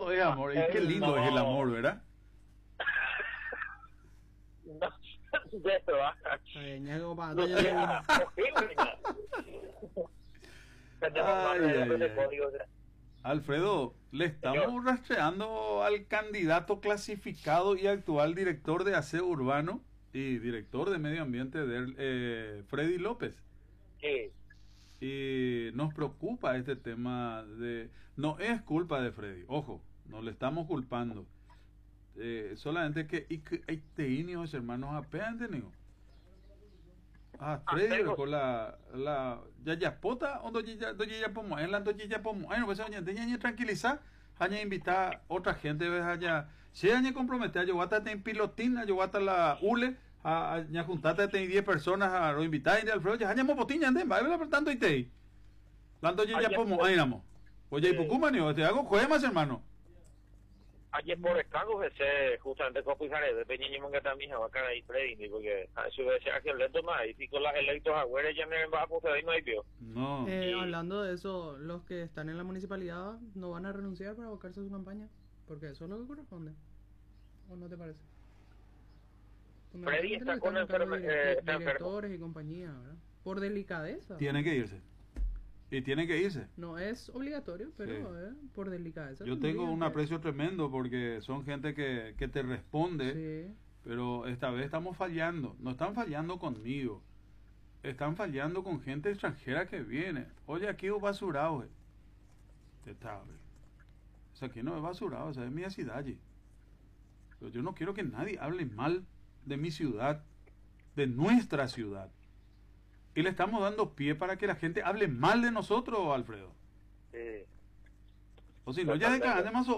Todo es amor. Y qué lindo es el amor, ¿verdad? No, de esto, Ñaco, pa, no, yo le digo. Alfredo, le estamos rastreando al candidato clasificado y actual director de aseo urbano y director de medio ambiente de Freddy López. Sí. Y nos preocupa este tema de... No es culpa de Freddy, ojo, no le estamos culpando. Solamente que te niños hermanos apean tenido. Freddy con la ya pota o ya pomo en la ya pomo ay no pues oye tenía tranquilizar haya invitar otra gente ves allá si haya comprometer yo hasta en pilotina yo hasta la ule a juntarte ten 10 personas a lo invitar y Alfredo ya haya mopotiña anden va por tanto y te la ya pomo ay namo oye y pucumani te hago juegas hermano. Ayer por escago ese justamente copijaré de peñeño que también va a caer ahí Freddy porque a eso debe ser aquí el lento más y si con las electos agüeres ya me va a poder ahí no hay pio. No. Hablando de eso, los que están en la municipalidad no van a renunciar para abocarse a su campaña, porque eso es lo que corresponde. ¿O no te parece? Freddy está con directores y compañía, ¿verdad? Por delicadeza. Tiene que irse. Y tiene que irse. No es obligatorio, pero por delicadeza. Yo tengo un aprecio tremendo porque son gente que te responde, pero esta vez estamos fallando. No están fallando conmigo. Están fallando con gente extranjera que viene. Oye, aquí es basurado. O sea, aquí no es basurado, esa es mi ciudad allí. Pero yo no quiero que nadie hable mal de mi ciudad, de nuestra ciudad. Y le estamos dando pie para que la gente hable mal de nosotros, Alfredo. Sí. O si no, ya de cada más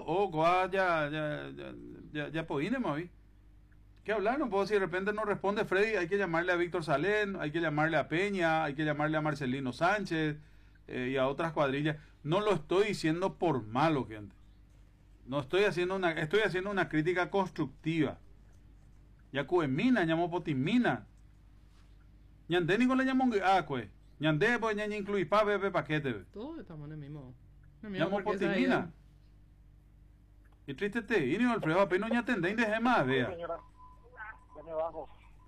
ya podínemos ahí. ¿Qué hablar? No puedo si de repente no responde Freddy, hay que llamarle a Víctor Salén, hay que llamarle a Peña, hay que llamarle a Marcelino Sánchez y a otras cuadrillas. No lo estoy diciendo por malo, gente. No estoy haciendo estoy haciendo una crítica constructiva. Ya cuemina, llamó potimina. Ñandé ni con le llamó Ñandé pues ñaña incluir pa bebé paquete. Todos estamos en el mismo. Llamó potimina. Y triste te, y ni Alfredo apenas no atendé y dejé más, vea. Señora, ya me bajo.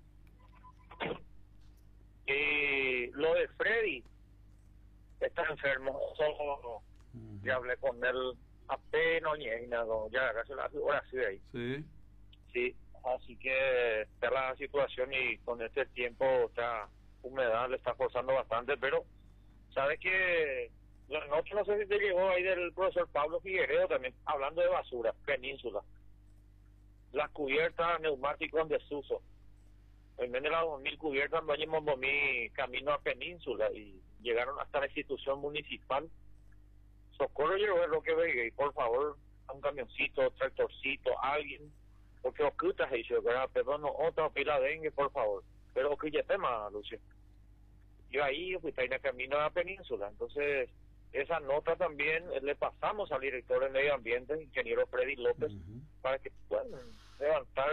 Lo de Freddy está enfermo, solo ya hablé con él apenas ni nada, ya casi la hora sí de ahí. Sí, así que está la situación y con este tiempo está humedad le está forzando bastante, pero sabes que la noche no sé si te llegó ahí del profesor Pablo Figueredo también hablando de basura, Península, las cubiertas neumáticos en desuso, en vez de las 2000 cubiertas no llevamos 2000 camino a Península y llegaron hasta la institución municipal. Socorro llegó lo que veía y por favor a un camioncito, tractorcito, alguien, porque ocultas eso, ¿verdad? Perdón, no, otra pila dengue, por favor, pero que ya tema, Lucio. Yo ahí fui en el camino a la Península, entonces esa nota también le pasamos al director de medio ambiente, ingeniero Freddy López, para que puedan levantar,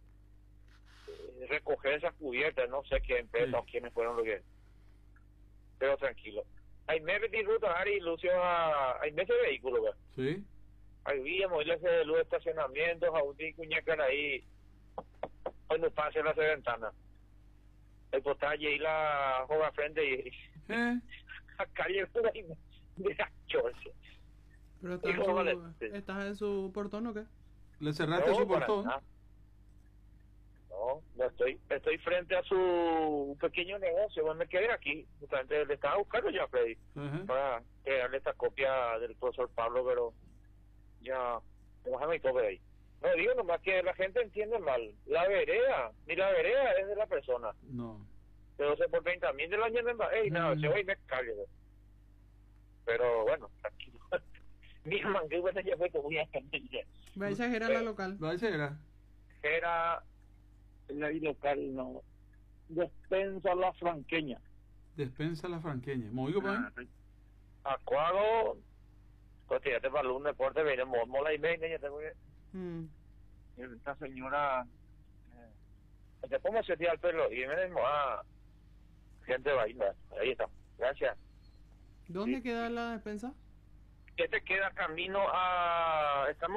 recoger esas cubiertas, no sé qué empresa o quiénes fueron los que, pero tranquilo. Hay meses de ruta, Ari, Lucio, hay meses de vehículos, ¿verdad? Sí. Ahí víamos, y de luz de estacionamiento, Jaudí, Cuñacan ahí, hoy nos pase la ventana. El potalle y la joven frente y a calle de la choza. ¿Pero estás en su portón o qué? ¿Le cerraste su portón? No, estoy frente a su pequeño negocio, donde me quedé aquí, justamente le estaba buscando ya Freddy, para darle esta copia del profesor Pablo, pero ya, déjame y todo ahí. No, digo nomás que la gente entiende mal. La vereda, ni la vereda es de la persona. No. Pero se por 30.000 del año nada, se va y me cague. Pero bueno, tranquilo. Mi mangue, bueno, ya fue como ya. Va a exagerar la local. Va a exagerar. Era la local, no. Despensa la franqueña. Despensa la franqueña. ¿Movido para ahí? Acuago. Pues ya te való un deporte, venimos, mola y media, ya tengo que. Esta señora te pongo a setear el pelo y me a gente baila, ahí está, gracias. ¿Dónde queda la despensa? Este queda camino a, estamos